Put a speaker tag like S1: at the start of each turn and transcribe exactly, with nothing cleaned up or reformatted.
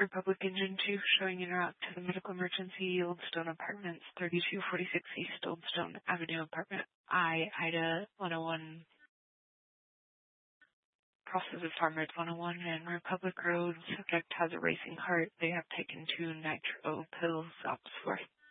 S1: Republic Engine two, showing en route to the medical emergency, Oldstone Apartments, thirty-two forty-six East Oldstone Avenue, Apartment I, Ida one oh one, crosses with Farmers one oh one and Republic Road. Subject has a racing heart. They have taken two nitro pills, ops for